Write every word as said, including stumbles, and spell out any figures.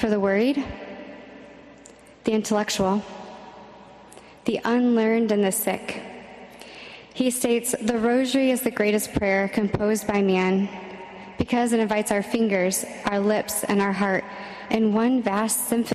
for the worried, the intellectual, the unlearned, and the sick. He states, "The rosary is the greatest prayer composed by man because it invites our fingers, our lips, and our heart in one vast symphony